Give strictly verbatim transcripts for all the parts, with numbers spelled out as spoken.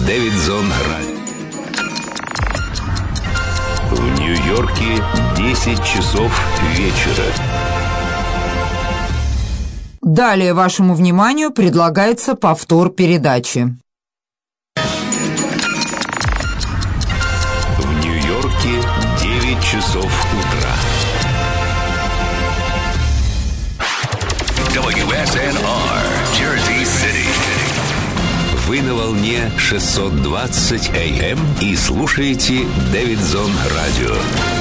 Дэвидсон Радио. В Нью-Йорке десять часов вечера. Далее вашему вниманию предлагается повтор передачи. В Нью-Йорке девять часов утра. дабл ю эс эн ар, Jersey City. Вы на волне шестьсот двадцать эй эм и слушаете Дэвидсон Радио.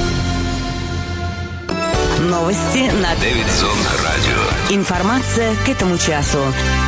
Новости на Дэвидсон Радио. Информация к этому часу.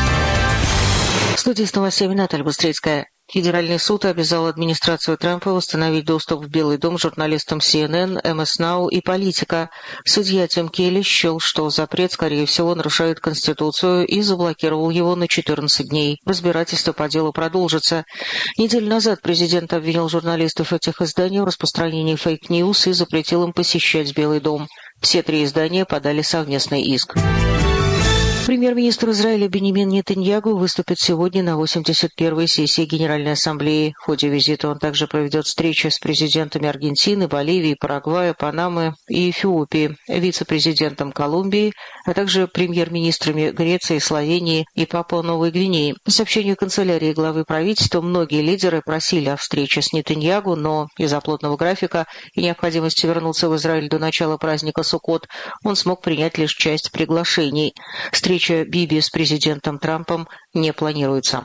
В студии с новостями Наталья Быстрицкая. Федеральный суд обязал администрацию Трампа восстановить доступ в Белый дом журналистам си эн эн, эм эс Now и Политика. Судья Тим Келли счел, что запрет, скорее всего, нарушает Конституцию и заблокировал его на четырнадцать дней. Разбирательство по делу продолжится. Неделю назад президент обвинил журналистов этих изданий в распространении фейк-ньюс и запретил им посещать Белый дом. Все три издания подали совместный иск. Премьер-министр Израиля Биньямин Нетаньяху выступит сегодня на восемьдесят первой сессии Генеральной Ассамблеи. В ходе визита он также проведет встречи с президентами Аргентины, Боливии, Парагвая, Панамы и Эфиопии, вице-президентом Колумбии, а также премьер-министрами Греции, Словении и Папуа-Новой Гвинеи. По сообщению канцелярии главы правительства, многие лидеры просили о встрече с Нетаньяху, но из-за плотного графика и необходимости вернуться в Израиль до начала праздника Суккот он смог принять лишь часть приглашений. Встреча Биби с президентом Трампом не планируется.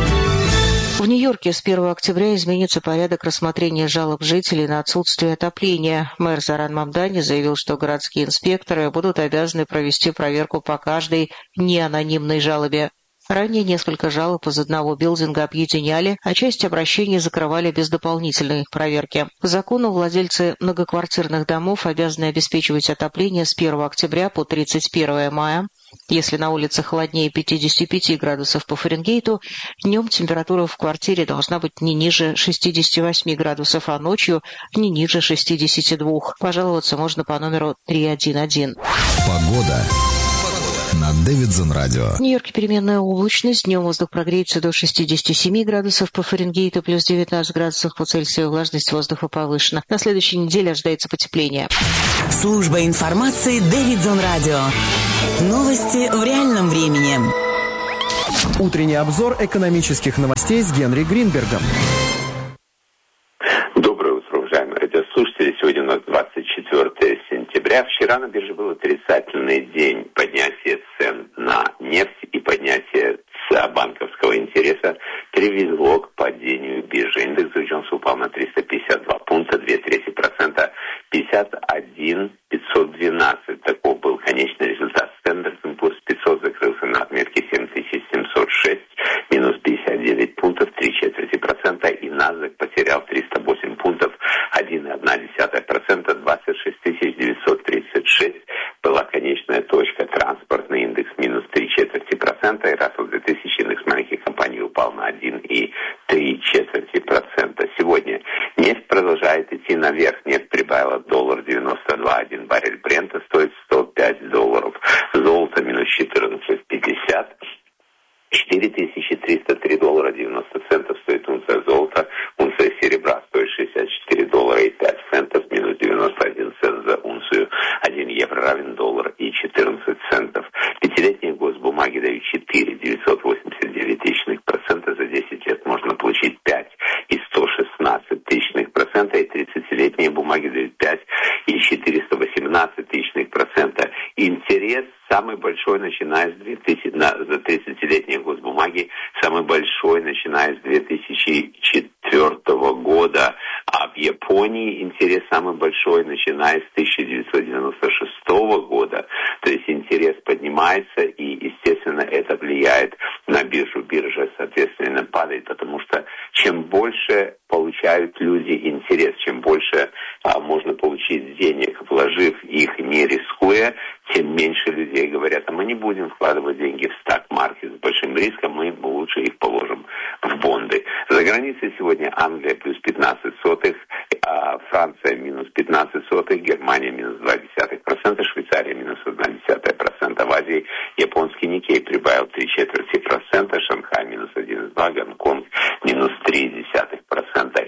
В Нью-Йорке с первого октября изменится порядок рассмотрения жалоб жителей на отсутствие отопления. Мэр Заран Мамдани заявил, что городские инспекторы будут обязаны провести проверку по каждой неанонимной жалобе. Ранее несколько жалоб из одного билдинга объединяли, а часть обращений закрывали без дополнительной проверки. По закону владельцы многоквартирных домов обязаны обеспечивать отопление с первого октября по тридцать первое мая. Если на улице холоднее пятьдесят пять градусов по Фаренгейту, днем температура в квартире должна быть не ниже шестьдесят восемь градусов, а ночью не ниже шестьдесят два. Пожаловаться можно по номеру три один один. Погода на Дэвидсон Радио. В Нью-Йорке переменная облачность. Днем воздух прогреется до шестьдесят семь градусов по Фаренгейту, плюс девятнадцать градусов по Цельсию. Влажность воздуха повышена. На следующей неделе ожидается потепление. Служба информации Дэвидсон Радио. Новости в реальном времени. Утренний обзор экономических новостей с Генри Гринбергом. Доброе утро, уважаемые радиослушатели. Сегодня у нас двадцать четвёртое сентября. Вчера на бирже был отрицательный день. Поднятие цен на нефть и поднятие банковского интереса привело к падению биржи. Индекс Джонса упал на триста пятьдесят два пункта, две трети процента, пятьдесят один тысяча пятьсот двенадцать. Таков был конечный результат. Standard энд Poor's пятьсот закрылся на отметке семь тысяч семьсот шесть, минус пятьдесят девять пунктов, три четверти процента, и NASDAQ потерял триста восемь пунктов, один целых одна десятая процента, двадцать шесть тысяч девятьсот тридцать шесть была конечная точка. Транспортный индекс минус три четверти процента, и Russell две тысячи индекс маленьких компаний упал на один целых три четверти процента. Сегодня нефть продолжает идти наверх. Нефть прибавила доллар девяносто два, один баррель Брента стоит сто пять долларов. Золото минус четырнадцать пятьдесят. четыре тысячи триста три доллара девяносто центов стоит унция золота. Унция серебра стоит шестьдесят четыре доллара и пять центов, минус девяносто один цент за унцию. один евро равен доллар и четырнадцать центов. Пятилетние госбумаги дают четыре целых девятьсот восемьдесят девять тысячных процента. За десять лет можно получить пять целых сто шестнадцать тысячных процента. И тридцатилетние бумаги дают пять целых четыреста восемнадцать тысячных процента. Интерес самый большой, начиная с две тысячи, на, за тридцатилетние госбумаги, самый большой, начиная с две тысячи четвёртого года. А в Японии интерес самый большой, начиная с тысяча девятьсот девяносто шестого года. То есть интерес поднимается, и, естественно, это влияет на биржу. Биржа, соответственно, падает, потому что чем больше получают люди интерес, чем больше а, можно получить денег, вложив их, не рискуя, тем меньше людей говорят, а мы не будем вкладывать деньги в стак-маркет с большим риском, мы лучше их положим в бонды. За границей сегодня Англия плюс пятнадцать сотых, а Франция минус пятнадцать сотых, Германия минус два десятых процента, Швейцария минус одна десятая процента. В Азии японский Никей прибавил три четверти процента, Шанхай минус один целых два, Гонконг минус три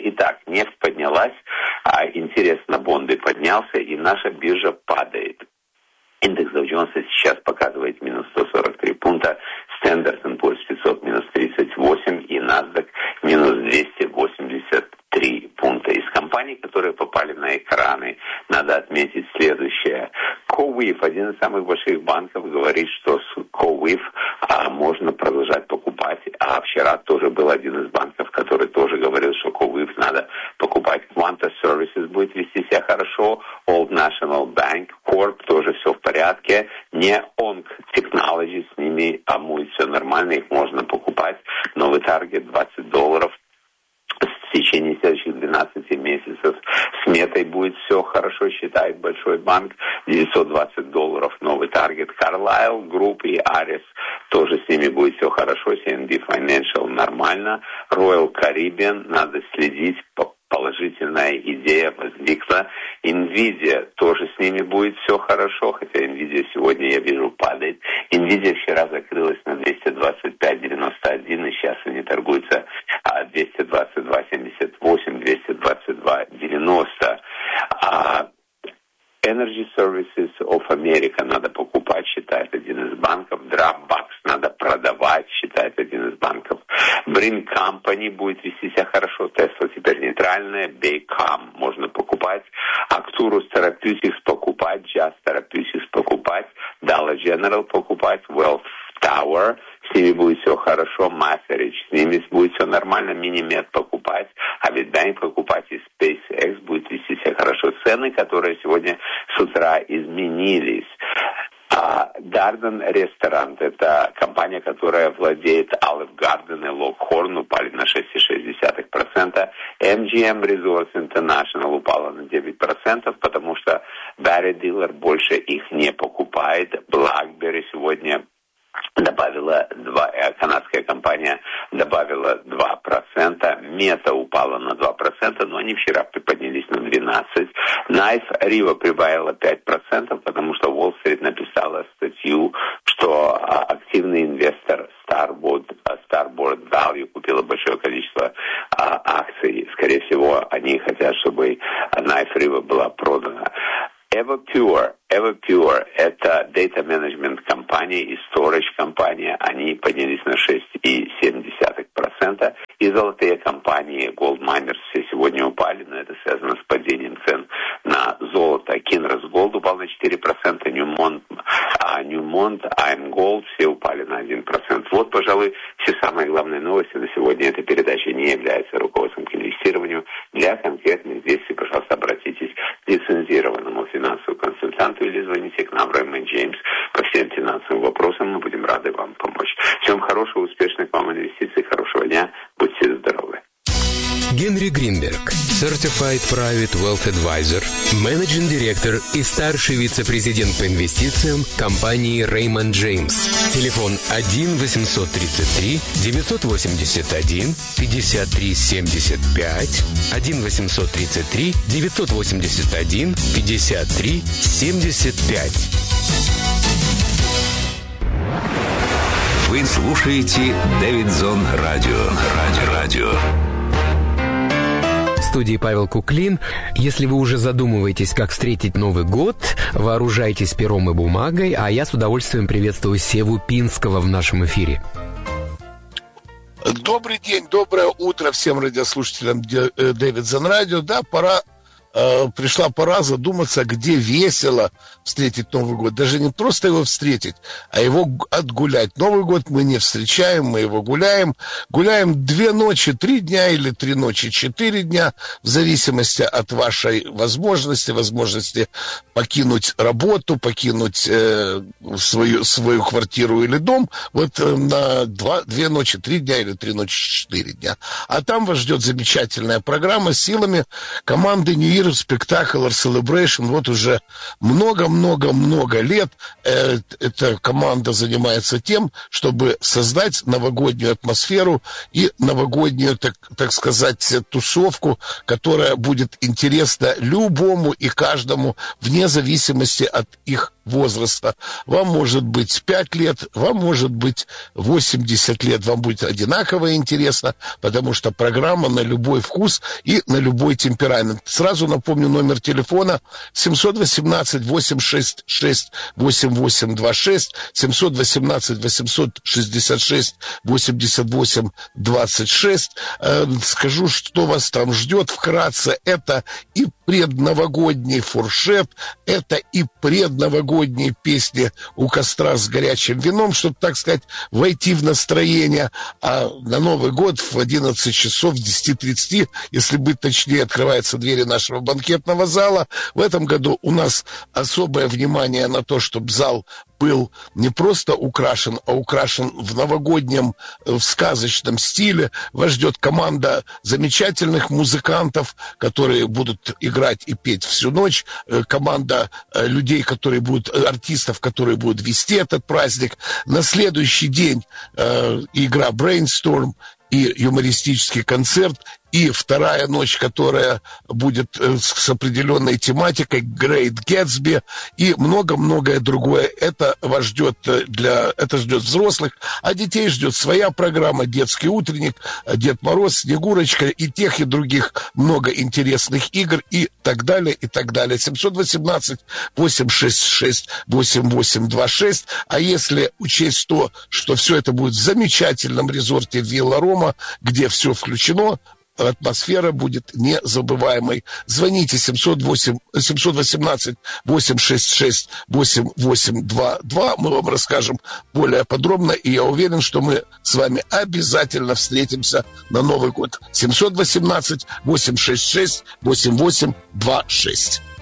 Итак, нефть поднялась, а интерес на бонды поднялся, и наша биржа падает. Индекс Dow Jones сейчас показывает минус сто сорок три пункта, Standard энд Poor's пятьсот минус тридцать восемь и NASDAQ минус двести восемьдесят три пункта. Из компаний, которые попали на экраны, надо отметить следующее. CoWIF, один из самых больших банков, говорит, что с CoWIF а, можно продолжать покупать. А вчера тоже был один из банков, который тоже говорил, что CoWIF надо покупать. Quanta Services будет вести себя хорошо. Old National Bank Corp тоже все в порядке. Не Onc Technology, с ними а будет все нормально, их можно покупать. Новый таргет двадцать долларов. В течение следующих двенадцати месяцев с метой будет все хорошо, считает большой банк. девятьсот двадцать долларов новый таргет. Carlyle Group и Ares тоже с ними будет все хорошо. си эн би Financial нормально. Royal Caribbean надо следить. Положительная идея возникла. Nvidia тоже с ними будет все хорошо, хотя Nvidia сегодня, я вижу, падает. Nvidia вчера закрылась на двести двадцать пять девяносто один, и сейчас они торгуются двести двадцать два семьдесят восемь, двести двадцать два девяносто. А Energy Services of America надо покупать, считает один из банков. Dropbox надо продавать, считает один из банков. Brin Company будет вести себя хорошо. Tesla теперь нейтральная. Baycom можно покупать. Arcturus Therapeutics покупать. Jazz Therapeutics покупать. Dollar General покупать. Wealth Tower, с ними будет все хорошо. Macerich, с ними будет все нормально. Minimed покупать. Avidbank покупать. И SpaceX будет вести себя хорошо. Цены, которые сегодня с утра изменились. Darden Restaurant, это компания, которая владеет Olive Garden и Lockhorn, упали на шесть целых шесть десятых процента. эм джи эм Resorts International упала на девять процентов, потому что Barry Diller больше их не покупает. BlackBerry сегодня добавила два, канадская компания добавила два процента, Мета упала на два процента, но они вчера приподнялись на двенадцать процентов. Knife River прибавила пять процентов, потому что Wall Street написала статью, что а, активный инвестор Starboard, Starboard Value купила большое количество а, акций. Скорее всего, они хотят, чтобы Knife River была продана. Everpure, Everpure – это data management компания и storage компания. Они поднялись на шесть целых семь десятых процента. И золотые компании Gold Miners все сегодня упали, но это связано с падением цен на золото. Kinross Gold упал на четыре процента, Newmont, а Newmont, I'm Gold все упали на один процент. Вот, пожалуй, все самые главные новости на сегодня. Эта передача не является руководством к инвестированию. Для конкретных действий, пожалуйста, обратитесь к лицензированному финансовому консультанту или звоните к нам, Raymond James, по всем финансовым вопросам. Мы будем рады вам помочь. Всем хорошего, успешных вам инвестиций, хорошего дня. Будьте здоровы. Генри Гринберг, Certified Private Wealth Advisor, Managing Director и старший вице-президент по инвестициям компании Raymond James. Телефон один восемьсот тридцать три девятьсот восемьдесят один пятьдесят три семьдесят пять, один восемьсот тридцать три девятьсот восемьдесят один пятьдесят три семьдесят пять. Вы слушаете Дэвидсон Радио. Радио. Радио. В студии Павел Куклин. Если вы уже задумываетесь, как встретить Новый год, вооружайтесь пером и бумагой, а я с удовольствием приветствую Севу Пинского в нашем эфире. Добрый день, доброе утро всем радиослушателям Дэвидсон Радио. Да, пора, э, пришла пора задуматься, где весело встретить Новый год. Даже не просто его встретить, а его отгулять. Новый год мы не встречаем, мы его гуляем. Гуляем две ночи, три дня или три ночи, четыре дня, в зависимости от вашей возможности, возможности покинуть работу, покинуть э, свою, свою квартиру или дом. Вот э, на два, две ночи, три дня или три ночи, четыре дня. А там вас ждет замечательная программа с силами команды New Year Spectacular Celebration. Вот уже много-много-много лет э, эта команда занимается тем, чтобы создать новогоднюю атмосферу и новогоднюю, так, так сказать, тусовку, которая будет интересна любому и каждому вне зависимости от их возраста. Вам может быть пять лет, вам может быть восемьдесят лет. Вам будет одинаково интересно, потому что программа на любой вкус и на любой темперамент. Сразу напомню номер телефона семь один восемь восемь шесть шесть восемь восемь два шесть, семь один восемь восемь шесть шесть восемь восемь два шесть. Э, скажу, что вас там ждет вкратце. Это и предновогодний фуршет, это и предновогодние песни у костра с горячим вином, чтобы, так сказать, войти в настроение. А на Новый год в одиннадцать часов, в десять тридцать, если быть точнее, открываются двери нашего банкетного зала. В этом году у нас особое внимание на то, чтобы зал был не просто украшен, а украшен в новогоднем, в сказочном стиле. Вас ждет команда замечательных музыкантов, которые будут играть и петь всю ночь. Команда людей, которые будут, артистов, которые будут вести этот праздник. На следующий день э, игра Brainstorm и юмористический концерт. И вторая ночь, которая будет с определенной тематикой, Great Gatsby и много-многое другое. Это вас ждет для, это ждет взрослых, а детей ждет своя программа, детский утренник, Дед Мороз, Снегурочка и тех и других много интересных игр и так далее, и так далее. семь один восемь восемь шесть шесть восемь восемь два шесть. А если учесть то, что все это будет в замечательном резорте Вилла Рома, где все включено, атмосфера будет незабываемой. Звоните семь один восемь семь один восемь восемь шесть шесть восемь восемь два два. Мы вам расскажем более подробно, и я уверен, что мы с вами обязательно встретимся на Новый год. семь один восемь восемь шесть шесть восемь восемь два шесть.